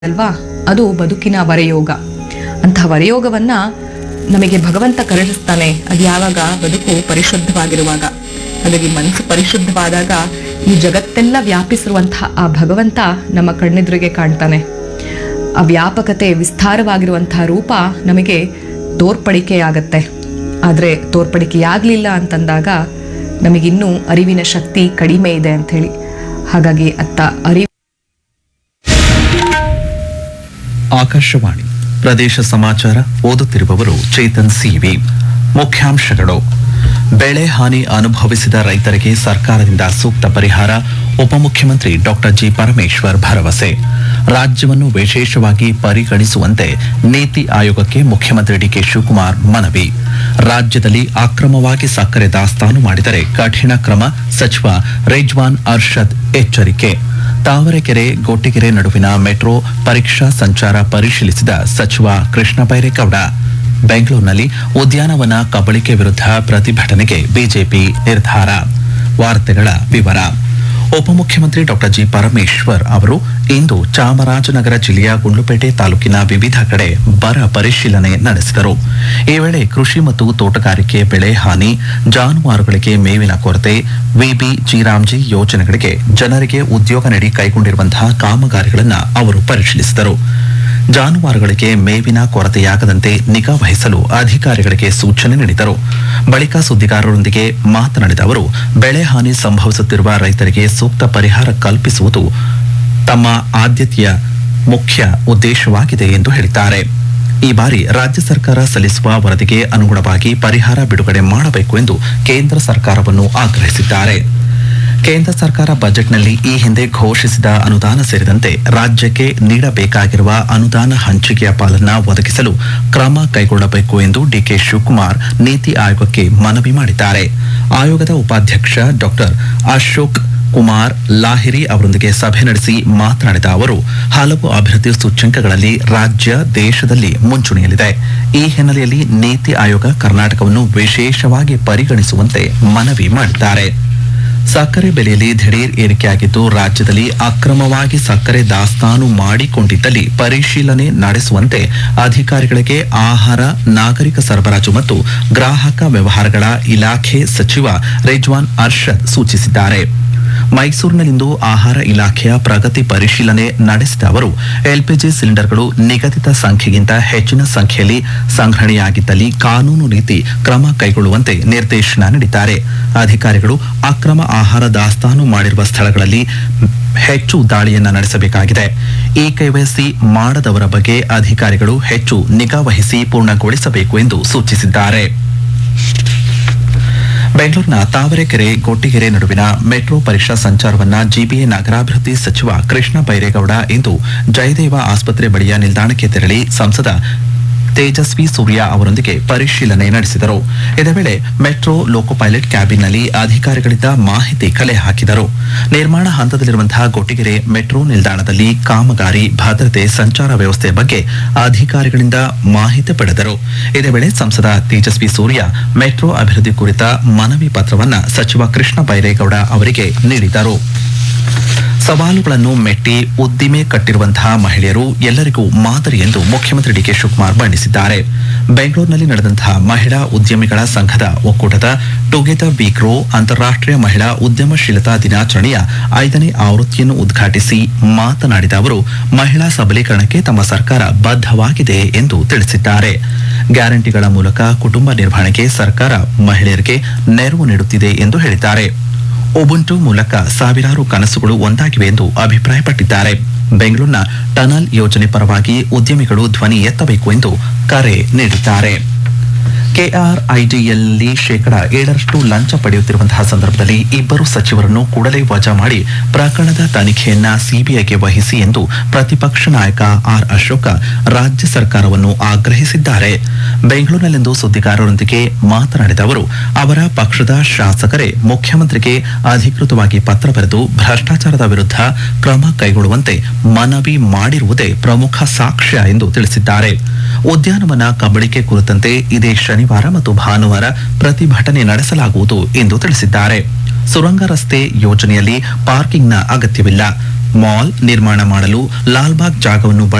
ಅಲ್ವಾ, ಅದು ಬದುಕಿನ ವರಯೋಗ. ಅಂತಹ ವರಯೋಗವನ್ನ ನಮಗೆ ಭಗವಂತ ಕರುಣಿಸ್ತಾನೆ ಅದು ಯಾವಾಗ ಬದುಕು ಪರಿಶುದ್ಧವಾಗಿರುವಾಗ. ಹಾಗಾಗಿ ಮನಸ್ಸು ಪರಿಶುದ್ಧವಾದಾಗ ಈ ಜಗತ್ತೆಲ್ಲ ವ್ಯಾಪಿಸಿರುವಂತಹ ಆ ಭಗವಂತ ನಮ್ಮ ಕಣ್ಣೆದುರಿಗೆ ಕಾಣ್ತಾನೆ. ಆ ವ್ಯಾಪಕತೆ ವಿಸ್ತಾರವಾಗಿರುವಂತಹ ರೂಪ ನಮಗೆ ತೋರ್ಪಡಿಕೆಯಾಗತ್ತೆ. ಆದರೆ ತೋರ್ಪಡಿಕೆಯಾಗಲಿಲ್ಲ ಅಂತಂದಾಗ ನಮಗಿನ್ನೂ ಅರಿವಿನ ಶಕ್ತಿ ಕಡಿಮೆ ಇದೆ ಅಂಥೇಳಿ. ಹಾಗಾಗಿ ಅರಿವು. ಆಕಾಶವಾಣಿ ಪ್ರದೇಶ ಸಮಾಚಾರ ಓದುತ್ತಿರುವವರು ಚೇತನ್ ಸಿವಿ. ಮುಖ್ಯಾಂಶಗಳು: ಬೆಳೆ ಹಾನಿ ಅನುಭವಿಸಿದ ರೈತರಿಗೆ ಸರ್ಕಾರದಿಂದ ಸೂಕ್ತ ಪರಿಹಾರ, ಉಪಮುಖ್ಯಮಂತ್ರಿ ಡಾಕ್ಟರ್ ಜಿ ಪರಮೇಶ್ವರ್ ಭರವಸೆ. ರಾಜ್ಯವನ್ನು ವಿಶೇಷವಾಗಿ ಪರಿಗಣಿಸುವಂತೆ ನೀತಿ ಆಯೋಗಕ್ಕೆ ಮುಖ್ಯಮಂತ್ರಿ ಡಿಕೆ ಶಿವಕುಮಾರ್ ಮನವಿ. ರಾಜ್ಯದಲ್ಲಿ ಅಕ್ರಮವಾಗಿ ಸಕ್ಕರೆ ದಾಸ್ತಾನು ಮಾಡಿದರೆ ಕಠಿಣ ಕ್ರಮ, ಸಚಿವ ರಿಜ್ವಾನ್ ಅರ್ಷದ್ ಎಚ್ಚರಿಕೆ. ತಾವರೆಕೆರೆ ಗೊಟ್ಟಿಗೆರೆ ನಡುವಿನ ಮೆಟ್ರೋ ಪರೀಕ್ಷಾ ಸಂಚಾರ ಪರಿಶೀಲಿಸಿದ ಸಚಿವ ಕೃಷ್ಣ ಬೈರೇಗೌಡ. ಬೆಂಗಳೂರಿನಲ್ಲಿ ಉದ್ಯಾನವನ ಕಬಳಿಕೆ ವಿರುದ್ಧ ಪ್ರತಿಭಟನೆಗೆ ಬಿಜೆಪಿ ನಿರ್ಧಾರ. ವಾರ್ತೆಗಳ ವಿವರ. ಉಪಮುಖ್ಯಮಂತ್ರಿ ಡಾಕ್ಟರ್ ಜಿ ಪರಮೇಶ್ವರ್ ಅವರು ಇಂದು ಚಾಮರಾಜನಗರ ಜಿಲ್ಲೆಯ ಗುಂಡ್ಲುಪೇಟೆ ತಾಲೂಕಿನ ವಿವಿಧ ಕಡೆ ಬರ ಪರಿಶೀಲನೆ ನಡೆಸಿದರು. ಈ ವೇಳೆ ಕೃಷಿ ಮತ್ತು ತೋಟಗಾರಿಕೆ ಬೆಳೆ ಹಾನಿ, ಜಾನುವಾರುಗಳಿಗೆ ಮೇವಿನ ಕೊರತೆ, ವಿಬಿ ಜಿರಾಮ್ಜಿ ಯೋಜನೆಗಳಿಗೆ ಜನರಿಗೆ ಉದ್ಯೋಗ ನೀಡಿ ಕೈಗೊಂಡಿರುವಂತಹ ಕಾಮಗಾರಿಗಳನ್ನು ಅವರು ಪರಿಶೀಲಿಸಿದರು. ಜಾನುವಾರುಗಳಿಗೆ ಮೇವಿನ ಕೊರತೆಯಾಗದಂತೆ ನಿಗಾ ವಹಿಸಲು ಅಧಿಕಾರಿಗಳಿಗೆ ಸೂಚನೆ ನೀಡಿದರು. ಬಳಿಕ ಸುದ್ದಿಗಾರರೊಂದಿಗೆ ಮಾತನಾಡಿದ ಅವರು, ಬೆಳೆ ಹಾನಿ ಸಂಭವಿಸುತ್ತಿರುವ ರೈತರಿಗೆ ಸೂಕ್ತ ಪರಿಹಾರ ಕಲ್ಪಿಸುವುದು ತಮ್ಮ ಆದ್ಯತೆಯ ಮುಖ್ಯ ಉದ್ದೇಶವಾಗಿದೆ ಎಂದು ಹೇಳಿದ್ದಾರೆ. ಈ ಬಾರಿ ರಾಜ್ಯ ಸರ್ಕಾರ ಸಲ್ಲಿಸುವ ವರದಿಗೆ ಅನುಗುಣವಾಗಿ ಪರಿಹಾರ ಬಿಡುಗಡೆ ಮಾಡಬೇಕು ಎಂದು ಕೇಂದ್ರ ಸರ್ಕಾರವನ್ನು ಆಗ್ರಹಿಸಿದ್ದಾರೆ. ಕೇಂದ್ರ ಸರ್ಕಾರ ಬಜೆಟ್ನಲ್ಲಿ ಈ ಹಿಂದೆ ಘೋಷಿಸಿದ ಅನುದಾನ ಸೇರಿದಂತೆ ರಾಜ್ಯಕ್ಕೆ ನೀಡಬೇಕಾಗಿರುವ ಅನುದಾನ ಹಂಚಿಕೆಯ ಪಾಲನ್ನ ಒದಗಿಸಲು ಕ್ರಮ ಕೈಗೊಳ್ಳಬೇಕು ಎಂದು ಡಿಕೆ ಶಿವಕುಮಾರ್ ನೀತಿ ಆಯೋಗಕ್ಕೆ ಮನವಿ ಮಾಡಿದ್ದಾರೆ. ಆಯೋಗದ ಉಪಾಧ್ಯಕ್ಷ ಡಾಕ್ಟರ್ ಅಶೋಕ್ ಕುಮಾರ್ ಲಾಹಿರಿ ಅವರೊಂದಿಗೆ ಸಭೆ ನಡೆಸಿ ಮಾತನಾಡಿದ ಅವರು, ಹಲವು ಅಭಿವೃದ್ಧಿ ಸೂಚ್ಯಂಕಗಳಲ್ಲಿ ರಾಜ್ಯ ದೇಶದಲ್ಲಿ ಮುಂಚೂಣಿಯಲ್ಲಿದೆ. ಈ ಹಿನ್ನೆಲೆಯಲ್ಲಿ ನೀತಿ ಆಯೋಗ ಕರ್ನಾಟಕವನ್ನು ವಿಶೇಷವಾಗಿ ಪರಿಗಣಿಸುವಂತೆ ಮನವಿ ಮಾಡಿದ್ದಾರೆ. ಸಕ್ಕರೆ ಬೆಲೆಯಲ್ಲಿ ದಿಢೀರ್ ಏರಿಕೆಯಾಗಿದ್ದು, ರಾಜ್ಯದಲ್ಲಿ ಅಕ್ರಮವಾಗಿ ಸಕ್ಕರೆ ದಾಸ್ತಾನು ಮಾಡಿಕೊಂಡಿದ್ದಲ್ಲಿ ಪರಿಶೀಲನೆ ನಡೆಸುವಂತೆ ಅಧಿಕಾರಿಗಳಿಗೆ ಆಹಾರ, ನಾಗರಿಕ ಸರಬರಾಜು ಮತ್ತು ಗ್ರಾಹಕ ವ್ಯವಹಾರಗಳ ಇಲಾಖೆ ಸಚಿವ ರಿಜ್ವಾನ್ ಅರ್ಷದ್ ಸೂಚಿಸಿದ್ದಾರೆ. ಮೈಸೂರಿನಲ್ಲಿಂದು ಆಹಾರ ಇಲಾಖೆಯ ಪ್ರಗತಿ ಪರಿಶೀಲನೆ ನಡೆಸಿದ ಅವರು, ಎಲ್ಪಿಜಿ ಸಿಲಿಂಡರ್ಗಳು ನಿಗದಿತ ಸಂಖ್ಯೆಗಿಂತ ಹೆಚ್ಚಿನ ಸಂಖ್ಯೆಯಲ್ಲಿ ಸಂಗ್ರಹಣೆಯಾಗಿದ್ದಲ್ಲಿ ಕಾನೂನು ರೀತಿ ಕ್ರಮ ಕೈಗೊಳ್ಳುವಂತೆ ನಿರ್ದೇಶನ ನೀಡಿದ್ದಾರೆ. ಅಧಿಕಾರಿಗಳು ಅಕ್ರಮ ಆಹಾರ ದಾಸ್ತಾನು ಮಾಡಿರುವ ಸ್ಥಳಗಳಲ್ಲಿ ಹೆಚ್ಚು ದಾಳಿಯನ್ನ ನಡೆಸಬೇಕಾಗಿದೆ. ಈ ಕೆವೈಸಿ ಮಾಡದವರ ಬಗ್ಗೆ ಅಧಿಕಾರಿಗಳು ಹೆಚ್ಚು ನಿಗಾ ವಹಿಸಿ ಪೂರ್ಣಗೊಳಿಸಬೇಕು ಎಂದು ಸೂಚಿಸಿದ್ದಾರೆ. ಬೆಂಗಳೂರಿನ ತಾವರೆಕೆರೆ ಗೊಟ್ಟಿಗೆರೆ ನಡುವಿನ ಮೆಟ್ರೋ ಪರೀಕ್ಷಾ ಸಂಚಾರವನ್ನ ಜಿಬಿಎ ನಗರಾಭಿವೃದ್ಧಿ ಸಚಿವ ಕೃಷ್ಣ ಬೈರೇಗೌಡ ಇಂದು ಜಯದೇವ ಆಸ್ಪತ್ರೆ ಬಳಿಯ ನಿಲ್ದಾಣಕ್ಕೆ ತೆರಳಿ ಸಂಸದ ತೇಜಸ್ವಿ ಸೂರ್ಯ ಅವರೊಂದಿಗೆ ಪರಿಶೀಲನೆ ನಡೆಸಿದರು. ಇದೇ ವೇಳೆ ಮೆಟ್ರೋ ಲೋಕೋ ಪೈಲಟ್ ಕ್ಯಾಬಿನ್ನಲ್ಲಿ ಅಧಿಕಾರಿಗಳಿಂದ ಮಾಹಿತಿ ಕಲೆ ಹಾಕಿದರು. ನಿರ್ಮಾಣ ಹಂತದಲ್ಲಿರುವಂತಹ ಗೊಟ್ಟಿಗೆರೆ ಮೆಟ್ರೋ ನಿಲ್ದಾಣದಲ್ಲಿ ಕಾಮಗಾರಿ, ಭದ್ರತೆ, ಸಂಚಾರ ವ್ಯವಸ್ಥೆ ಬಗ್ಗೆ ಅಧಿಕಾರಿಗಳಿಂದ ಮಾಹಿತಿ ಪಡೆದರು. ಇದೇ ವೇಳೆ ಸಂಸದ ತೇಜಸ್ವಿ ಸೂರ್ಯ ಮೆಟ್ರೋ ಅಭಿವೃದ್ಧಿ ಕುರಿತ ಮನವಿ ಪತ್ರವನ್ನ ಸಚಿವ ಕೃಷ್ಣ ಬೈರೇಗೌಡ ಅವರಿಗೆ ನೀಡಿದರು. ಸವಾಲುಗಳನ್ನು ಮೆಟ್ಟಿ ಉದ್ದಿಮೆ ಕಟ್ಟಿರುವಂತಹ ಮಹಿಳೆಯರು ಎಲ್ಲರಿಗೂ ಮಾದರಿ ಎಂದು ಮುಖ್ಯಮಂತ್ರಿ ಡಿಕೆ ಶಿವಕುಮಾರ್ ಬಣ್ಣಿಸಿದ್ದಾರೆ. ಬೆಂಗಳೂರಿನಲ್ಲಿ ನಡೆದಂತಹ ಮಹಿಳಾ ಉದ್ಯಮಿಗಳ ಸಂಘದ ಒಕ್ಕೂಟದ ಟುಗೆದರ್ ವಿ ಗ್ರೋ ಅಂತಾರಾಷ್ಟ್ರೀಯ ಮಹಿಳಾ ಉದ್ಯಮಶೀಲತಾ ದಿನಾಚರಣೆಯ 5ನೇ ಆವೃತ್ತಿಯನ್ನು ಉದ್ಘಾಟಿಸಿ ಮಾತನಾಡಿದ ಅವರು, ಮಹಿಳಾ ಸಬಲೀಕರಣಕ್ಕೆ ತಮ್ಮ ಸರ್ಕಾರ ಬದ್ಧವಾಗಿದೆ ಎಂದು ತಿಳಿಸಿದ್ದಾರೆ. ಗ್ಯಾರಂಟಿಗಳ ಮೂಲಕ ಕುಟುಂಬ ನಿರ್ವಹಣೆಗೆ ಸರ್ಕಾರ ಮಹಿಳೆಯರಿಗೆ ನೆರವು ನೀಡುತ್ತಿದೆ ಎಂದು ಹೇಳಿದ್ದಾರೆ. ಉಬುಂಟು ಮೂಲಕ ಸಾವಿರಾರು ಕನಸುಗಳು ಒಂದಾಗಿವೆ ಎಂದು ಅಭಿಪ್ರಾಯಪಟ್ಟಿದ್ದಾರೆ. ಬೆಂಗಳೂರಿನ ಟನಲ್ ಯೋಜನೆ ಪರವಾಗಿ ಉದ್ಯಮಿಗಳು ಧ್ವನಿ ಎತ್ತಬೇಕು ಎಂದು ಕರೆ ನೀಡಿದ್ದಾರೆ. ಕೆಆರ್ಐಡಿಯಲ್ಲಿ 7% ಲಂಚ ಪಡೆಯುತ್ತಿರುವಂತಹ ಸಂದರ್ಭದಲ್ಲಿ ಇಬ್ಬರು ಸಚಿವರನ್ನು ಕೂಡಲೇ ವಜಾ ಮಾಡಿ ಪ್ರಕರಣದ ತನಿಖೆಯನ್ನ ಸಿಬಿಐಗೆ ವಹಿಸಿ ಎಂದು ಪ್ರತಿಪಕ್ಷ ನಾಯಕ ಆರ್ ಅಶೋಕ ರಾಜ್ಯ ಸರ್ಕಾರವನ್ನು ಆಗ್ರಹಿಸಿದ್ದಾರೆ. ಬೆಂಗಳೂರಿನಲ್ಲಿಂದು ಸುದ್ದಿಗಾರರೊಂದಿಗೆ ಮಾತನಾಡಿದ ಅವರು, ಅವರ ಪಕ್ಷದ ಶಾಸಕರೇ ಮುಖ್ಯಮಂತ್ರಿಗೆ ಅಧಿಕೃತವಾಗಿ ಪತ್ರ ಬರೆದು ಭ್ರಷ್ಟಾಚಾರದ ವಿರುದ್ಧ ಕ್ರಮ ಕೈಗೊಳ್ಳುವಂತೆ ಮನವಿ ಮಾಡಿರುವುದೇ ಪ್ರಮುಖ ಸಾಕ್ಷ್ಯ ಎಂದು ತಿಳಿಸಿದ್ದಾರೆ. ಉದ್ಯಾನವನ ಕಬಳಿಕೆ ಕುರಿತಂತೆ ಇದೇ ಶನಿವಾರ ಮತ್ತು ಭಾನುವಾರ ಪ್ರತಿಭಟನೆ ನಡೆಸಲಾಗುವುದು ಎಂದು ತಿಳಿಸಿದ್ದಾರೆ. ಸುರಂಗ ರಸ್ತೆ ಯೋಜನೆಯಲ್ಲಿ ಪಾರ್ಕಿಂಗ್ನ ಅಗತ್ಯವಿಲ್ಲ. ಮಾಲ್ ನಿರ್ಮಾಣ ಮಾಡಲು ಲಾಲ್ಬಾಗ್ ಜಾಗವನ್ನು